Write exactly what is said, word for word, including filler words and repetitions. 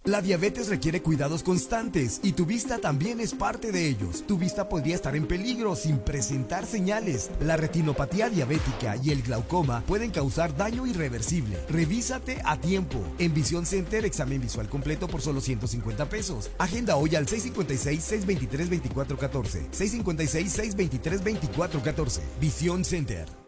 La diabetes requiere cuidados constantes y tu vista también es parte de ellos. Tu vista podría estar en peligro sin presentar señales. La retinopatía diabética y el glaucoma pueden causar daño irreversible. Revísate a tiempo. En Vision Center, examen visual completo por solo ciento cincuenta pesos. Agenda hoy al seis cinco seis, seis dos tres, dos cuatro uno cuatro. seis cinco seis, seis dos tres, dos cuatro uno cuatro. Vision Center.